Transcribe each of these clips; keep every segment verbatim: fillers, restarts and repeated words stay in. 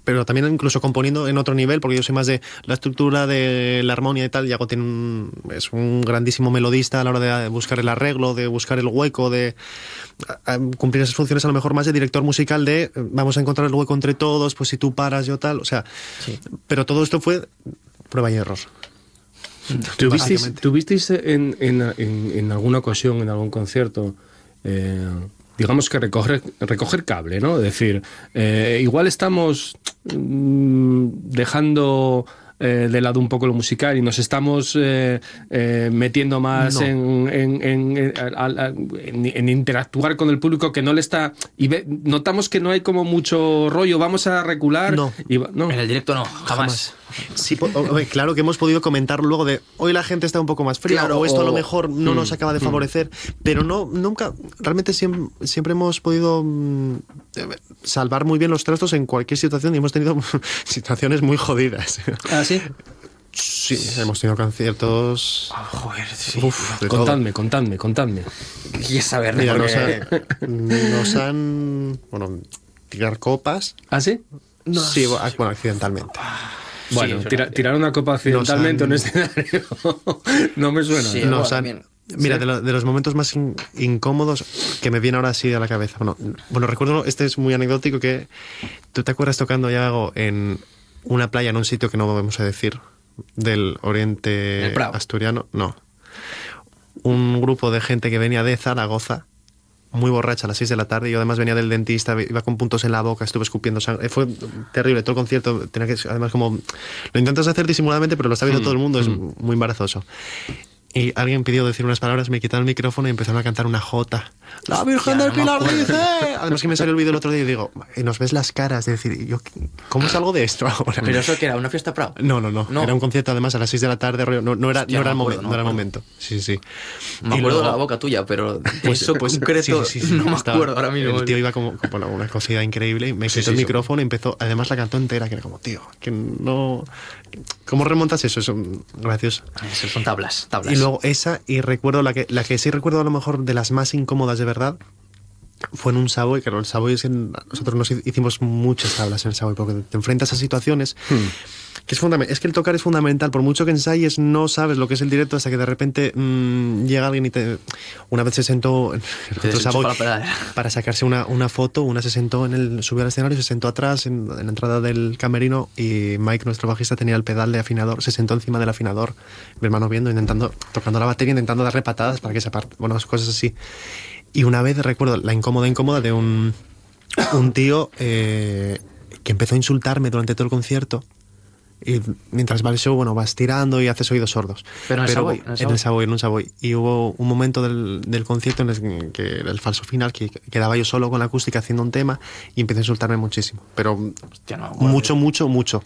pero también incluso componiendo en otro nivel, porque yo soy más de la estructura, de la armonía y tal. Yago tiene un, es un grandísimo melodista a la hora de buscar el arreglo, de buscar el hueco, de a, a cumplir esas funciones a lo mejor más de director musical, de vamos a encontrar el hueco entre todos, pues si tú paras yo tal, o sea, sí. Pero todo esto fue prueba y error. ¿Tuvisteis, ¿tuvisteis en, en, en, en alguna ocasión, en algún concierto, eh, digamos que recoger, recoger cable, ¿no? Es decir, eh, igual estamos mmm, dejando eh, de lado un poco lo musical y nos estamos eh, eh, metiendo más no. en, en, en, en, en interactuar con el público que no le está... Y ve, notamos que no hay como mucho rollo, vamos a recular... No, y, no. En el directo no, jamás. jamás. Sí, claro que hemos podido comentar luego de hoy la gente está un poco más fría, claro, o esto o... a lo mejor no mm, nos acaba de favorecer, mm. pero no, nunca, realmente siempre, siempre hemos podido mm, salvar muy bien los trastos en cualquier situación y hemos tenido situaciones muy jodidas. ¿Ah, sí? Sí, hemos tenido conciertos... Oh, joder, sí. Uf, contadme, todo. contadme, contadme. Quieres saber, Mira, porque... nos, han, nos han... Bueno, tirar copas... ¿Ah, sí? No, sí, bueno, accidentalmente. Bueno, sí, tira, tirar una copa accidentalmente han... en un escenario no me suena. Sí, nos han... Mira, ¿sí? de, lo, de los momentos más in, incómodos que me viene ahora así a la cabeza. Bueno, bueno, recuerdo, este es muy anecdótico, que tú te acuerdas tocando Yago en una playa, en un sitio que no vamos a decir, del oriente asturiano. No. Un grupo de gente que venía de Zaragoza, muy borracha a las seis de la tarde. Yo además venía del dentista, iba con puntos en la boca, estuve escupiendo sangre. Fue terrible, todo el concierto tenía que, además, como lo intentas hacer disimuladamente, pero lo está viendo mm, todo el mundo, mm. es muy embarazoso. Y alguien pidió decir unas palabras, me quitaron el micrófono y empezaron a cantar una jota. ¡La Virgen del Pilar dice! Además que me salió el vídeo el otro día y digo, y nos ves las caras, de decir, yo, ¿cómo salgo de esto ahora? ¿Pero eso qué era? ¿Una fiesta Prado? No, no, no, no. Era un concierto además a las seis de la tarde, no, no era, Hostia, no era, el, acuerdo, momen, no no era el momento. Sí, sí. Me y acuerdo luego, de la boca tuya, pero pues, eso pues, concreto sí, sí, sí, no me estaba, acuerdo ahora mismo. El tío iba como, como una cocida increíble y me quitó sí, sí, el micrófono sí. y empezó, además la cantó entera, que era como, tío, que no... ¿Cómo remontas eso? Eso gracioso. Eso son tablas, tablas. Y luego esa, y recuerdo la que, la que sí recuerdo a lo mejor de las más incómodas de verdad, fue en un Savoy, que el Savoy es que nosotros nos hicimos muchas tablas en el Savoy, porque te enfrentas a situaciones hmm. que es fundamental. Es que el tocar es fundamental, por mucho que ensayes, no sabes lo que es el directo hasta que de repente mmm, llega alguien y te... Una vez se sentó en otro Savoy para, para sacarse una, una foto, una se sentó en el... subió al escenario, se sentó atrás en, en la entrada del camerino y Mike, nuestro bajista, tenía el pedal de afinador, se sentó encima del afinador, mi hermano viendo, intentando, tocando la batería, intentando darle patadas para que se aparte, bueno, cosas así. Y una vez recuerdo la incómoda, incómoda de un, un tío eh, que empezó a insultarme durante todo el concierto. Y mientras va el show, bueno, vas tirando y haces oídos sordos. Pero en el Savoy. En el Savoy, en un Savoy. Y hubo un momento del, del concierto en el que era el falso final, que quedaba yo solo con la acústica haciendo un tema y empezó a insultarme muchísimo. Pero Hostia, no, mucho, mucho, mucho.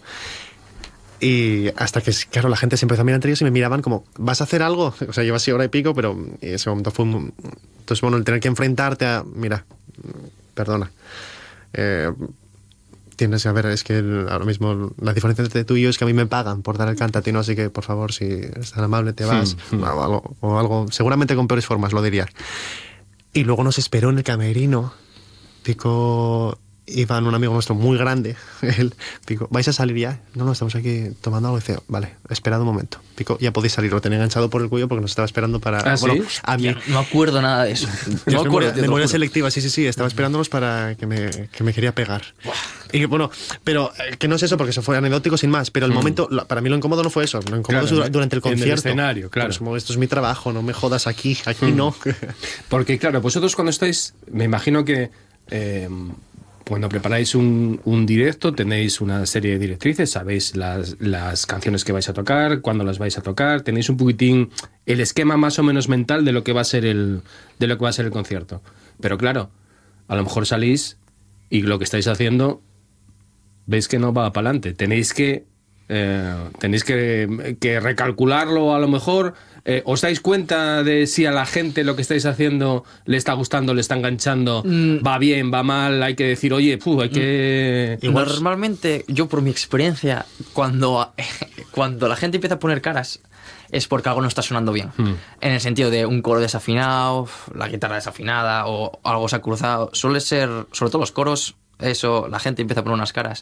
Y hasta que, claro, la gente se empezó a mirar entre ellos y me miraban como, ¿vas a hacer algo? O sea, lleva así hora y pico, pero en ese momento fue un... Entonces, bueno, el tener que enfrentarte a... Mira, perdona. Eh, tienes que ver, es que ahora mismo la diferencia entre tú y yo es que a mí me pagan por dar el cantatino, así que, por favor, si eres tan amable, te vas. Sí, sí. O, algo, o algo, seguramente con peores formas, lo dirías. Y luego nos esperó en el camerino, pico... Iván, un amigo nuestro muy grande, él, pico, ¿vais a salir ya? No, no, estamos aquí tomando algo. Y dice, vale, esperad un momento. Pico, ya podéis salir. Lo tenía enganchado por el cuello porque nos estaba esperando para... ¿Ah, bueno, sí? a mí. No me acuerdo nada de eso. No me acuerdo. De memoria selectiva, sí, sí, sí. Estaba esperándonos para que me, que me quería pegar. Y bueno, pero que no es eso porque eso fue anecdótico sin más. Pero el mm. momento, para mí lo incómodo no fue eso. Lo incómodo claro, es durante el concierto. En el escenario, claro. Pues, como, esto es mi trabajo, no me jodas aquí, aquí mm. no. Porque claro, vosotros cuando estáis, me imagino que... Eh, cuando preparáis un, un directo tenéis una serie de directrices, sabéis las, las canciones que vais a tocar, cuándo las vais a tocar, tenéis un poquitín el esquema más o menos mental de lo que va a ser el, de lo que va a ser el concierto. Pero claro, a lo mejor salís y lo que estáis haciendo veis que no va para adelante. Tenéis que eh, tenéis que, que recalcularlo a lo mejor. Eh, ¿Os dais cuenta de si a la gente lo que estáis haciendo le está gustando, le está enganchando, mm. va bien, va mal? Hay que decir, oye, puh, hay que... Igual... Normalmente, yo por mi experiencia, cuando, cuando la gente empieza a poner caras, es porque algo no está sonando bien. Mm. En el sentido de un coro desafinado, la guitarra desafinada o algo se ha cruzado. Suele ser, sobre todo los coros, eso, la gente empieza a poner unas caras.